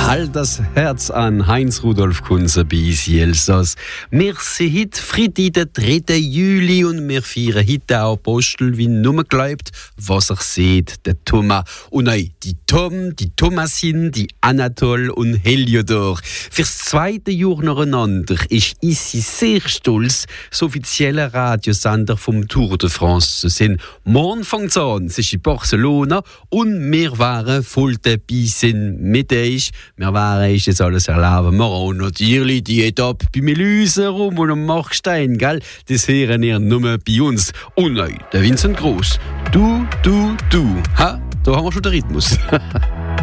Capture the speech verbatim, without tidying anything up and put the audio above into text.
Halt das Herz an, Heinz-Rudolf Kunze bei Elsass. Wir sind heute Freitag, der dritte Juli, und wir feiern heute auch Apostel, wie nur glaubt, was er sieht, der Thomas. Und nein, die Tom, die Thomasin, die Anatole und Heliodor. Fürs zweite Jahr nacheinander ist Issi sehr stolz, das offizielle Radiosender vom Tour de France zu sein. Morgen fängt es an, es ist in Barcelona, und wir waren voll dabei sind mit euch. Wir waren euch jetzt alles erlauben. Wir haben natürlich die Etappe bei Melüse rum und am Markstein, gell? Das hören ihr nur bei uns. Und nein, der Vincent Gross. Du, du, du. Ha? Da haben wir schon den Rhythmus.